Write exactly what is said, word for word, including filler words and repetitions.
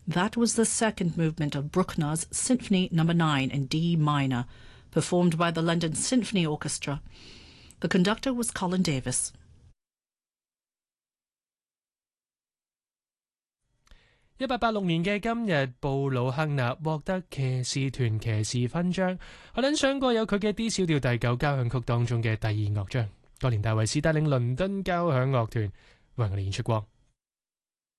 That was the second movement of Bruckner's Symphony Number nine in D minor, performed by the London Symphony Orchestra. The conductor was Colin Davis. 一八八六年嘅今日，布魯克納獲得騎士團騎士勳章。我諗上過有佢嘅 D 小調第九交響曲當中嘅第二樂章。嗰年大衛斯帶領倫敦交響樂團為我哋演出過。